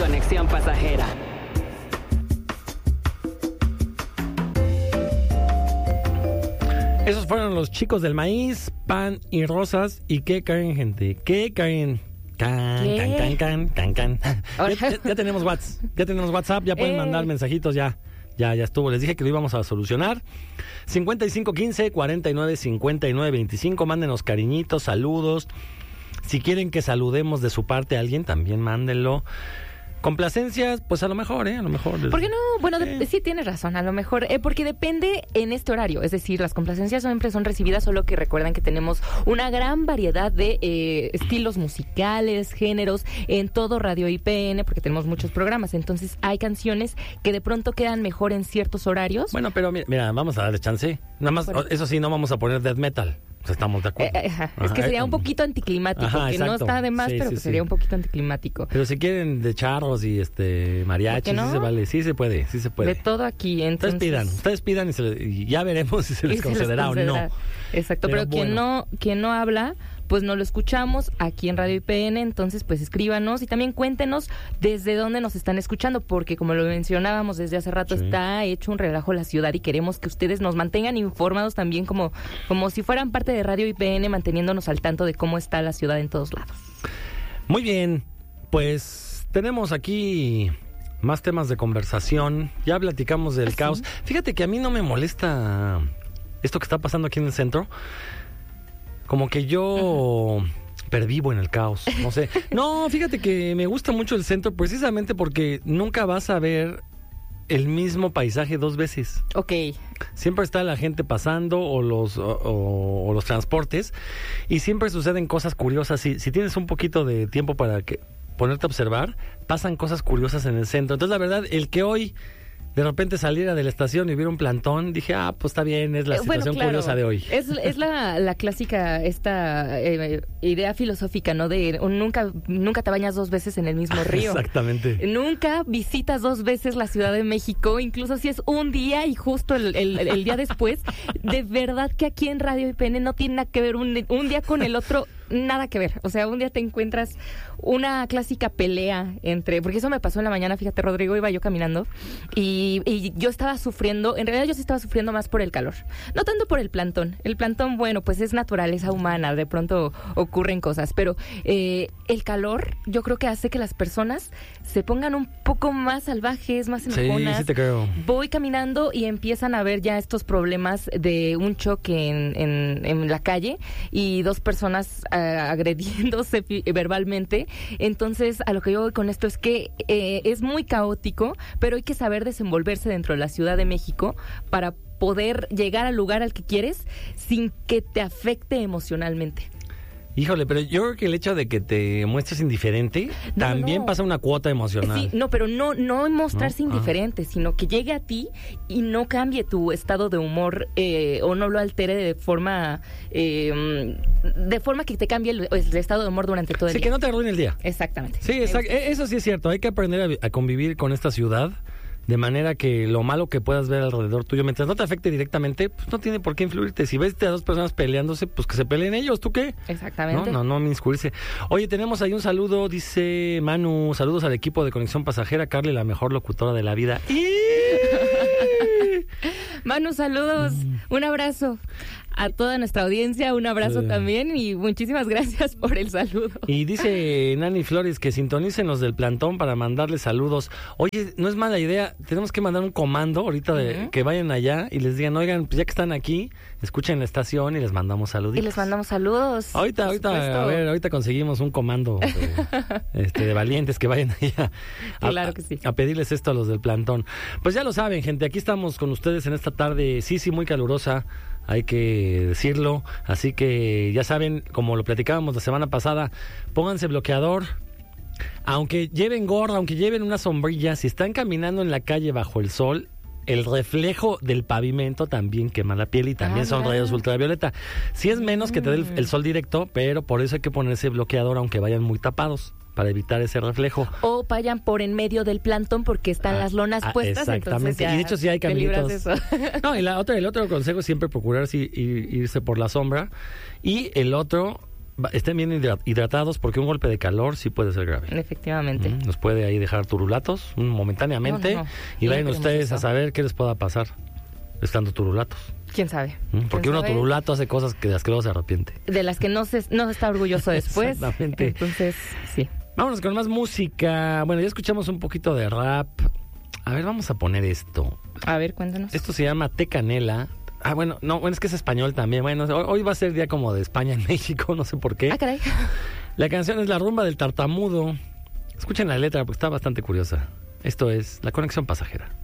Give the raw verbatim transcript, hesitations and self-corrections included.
Conexión Pasajera. Esos fueron los Chicos del Maíz, Pan y Rosas. ¿Y qué caen, gente? ¿Qué caen? Can, ¿Qué? can, can, can, can, can. Ya, ya, ya tenemos WhatsApp, ya tenemos WhatsApp, ya pueden Eh. mandar mensajitos, ya, ya, ya estuvo. Les dije que lo íbamos a solucionar. cincuenta y cinco quince, cuarenta y nueve, cincuenta y nueve veinticinco. Mándenos cariñitos, saludos. Si quieren que saludemos de su parte a alguien, también mándenlo. Complacencias, pues a lo mejor, ¿eh? A lo mejor. les- ¿Por qué no? Bueno, de- Eh. sí tienes razón, a lo mejor, eh, porque depende en este horario, es decir, las complacencias siempre son recibidas, solo que recuerdan que tenemos una gran variedad de eh, estilos musicales, géneros, en todo Radio I P N, porque tenemos muchos programas, entonces hay canciones que de pronto quedan mejor en ciertos horarios. Bueno, pero mira, mira, vamos a darle chance. Nada más, Por- eso sí, no vamos a poner death metal. O sea, estamos de Eh, acuerdo. eh, ajá, es Ajá, que sería eh, un poquito anticlimático, Ajá, que no exacto. está de más, Sí, pero sí, pues sí. sería un poquito anticlimático. Pero si quieren de charros y este mariachi, ¿Por qué no? sí se vale, sí se puede, sí se puede. De todo aquí, entonces... Ustedes pidan, ustedes pidan y, se le- y ya veremos si se les y se les concederá o no. concederá. Exacto, Pero pero, quien bueno. no quien no habla, pues no lo escuchamos aquí en Radio I P N, entonces pues escríbanos y también cuéntenos desde dónde nos están escuchando, porque como lo mencionábamos desde hace rato, Sí. está hecho un relajo la ciudad y queremos que ustedes nos mantengan informados también como, como si fueran parte de Radio I P N, manteniéndonos al tanto de cómo está la ciudad en todos lados. Muy bien, pues tenemos aquí más temas de conversación. Ya platicamos del ¿Ah, sí? caos. Fíjate que a mí no me molesta esto que está pasando aquí en el centro. Como que yo pervivo en el caos, no sé. No, fíjate que me gusta mucho el centro precisamente porque nunca vas a ver el mismo paisaje dos veces. Ok, Siempre está la gente pasando o los o, o- o los transportes y siempre suceden cosas curiosas. Si, si tienes un poquito de tiempo para que ponerte a observar, pasan cosas curiosas en el centro. Entonces, la verdad, el que hoy de repente saliera de la estación y hubiera un plantón, dije, ah, pues está bien, es la Eh, bueno, situación claro. curiosa de hoy. Es, es la, la clásica esta eh, idea filosófica, ¿no? De un nunca nunca te bañas dos veces en el mismo río. Exactamente. Nunca visitas dos veces la Ciudad de México, incluso si es un día y justo el, el- el día después. De verdad que aquí en Radio I P N no tiene nada que ver un, un día con el otro, nada que ver. O sea, un día te encuentras una clásica pelea entre... Porque eso me pasó en la mañana, fíjate, Rodrigo, iba yo caminando y, y yo estaba sufriendo, en realidad yo sí estaba sufriendo más por el calor. No tanto por el plantón. El plantón, bueno, pues es naturaleza humana, de pronto ocurren cosas, pero eh, el calor yo creo que hace que las personas se pongan un poco más salvajes, más Sí, enojonas. sí te creo. Voy caminando y empiezan a ver ya estos problemas de un choque en, en, en la calle y dos personas eh, agrediéndose fi- verbalmente. Entonces, a lo que yo voy con esto es que eh, es muy caótico, pero hay que saber desenvolverse dentro de la Ciudad de México para poder llegar al lugar al que quieres sin que te afecte emocionalmente. Híjole, pero yo creo que el hecho de que te muestres indiferente No, también no. pasa una cuota emocional. Sí, no, pero no, no mostrarse ¿No? Ah. indiferente, sino que llegue a ti y no cambie tu estado de humor eh, o no lo altere de forma eh, de forma que te cambie el, el estado de humor durante todo el Sí, día. que no te arruine el día. Exactamente. Sí, exacto. E- Eso sí es cierto. Hay que aprender a, vi- a convivir con esta ciudad de manera que lo malo que puedas ver alrededor tuyo, mientras no te afecte directamente, pues no tiene por qué influirte. Si ves a dos personas peleándose, pues que se peleen ellos. ¿Tú qué? Exactamente. No, no, no me inscurrirse. Oye, tenemos ahí un saludo, dice Manu. Saludos al equipo de Conexión Pasajera. Carly, la mejor locutora de la vida. Manu, saludos, un abrazo a toda nuestra audiencia, un abrazo Eh. también y muchísimas gracias por el saludo. Y dice Nani Flores que sintonicen los del plantón para mandarles saludos. Oye, no es mala idea, tenemos que mandar un comando ahorita de Ujú. que vayan allá y les digan, oigan, pues ya que están aquí, escuchen la estación y les mandamos saluditos. Y les mandamos saludos. Ahorita, por ahorita, supuesto. a ver, ahorita conseguimos un comando de, este, de valientes que vayan allá a, Claro que sí. a pedirles esto a los del plantón. Pues ya lo saben, gente, aquí estamos con ustedes en esta tarde, sí, sí, muy calurosa, hay que decirlo. Así que ya saben, como lo platicábamos la semana pasada, pónganse bloqueador. Aunque lleven gorra, aunque lleven una sombrilla, si están caminando en la calle bajo el sol, el reflejo del pavimento también quema la piel y también Ah, son mira. rayos ultravioleta. Sí es menos que te dé el, el sol directo, pero por eso hay que ponerse bloqueador aunque vayan muy tapados, para evitar ese reflejo. O vayan por en medio del plantón porque están Ah, las lonas ah, puestas. exactamente. Entonces ya Y de hecho sí hay te libras caminitos. de eso. No, y la otra, el otro consejo es siempre procurar sí, ir- irse por la sombra. Y el otro, estén bien hidratados porque un golpe de calor sí puede ser grave. Efectivamente. Mm, nos puede ahí dejar turulatos mm, momentáneamente. No, no, no. Y vayan No ustedes eso. a saber qué les pueda pasar estando turulatos. ¿Quién sabe? Mm, porque ¿Quién uno sabe? turulato hace cosas que de las que luego se arrepiente. De las que no se, no se está orgulloso después. Exactamente. Entonces, sí. Vámonos con más música. Bueno, ya escuchamos un poquito de rap. A ver, vamos a poner esto. A ver, cuéntanos. Esto se llama Té Canela. Ah, bueno, no, bueno, es que es español también. Bueno, hoy, hoy va a ser día como de España en México, no sé por qué. Ah, caray. La canción es La Rumba del Tartamudo. Escuchen la letra porque está bastante curiosa. Esto es La Conexión Pasajera.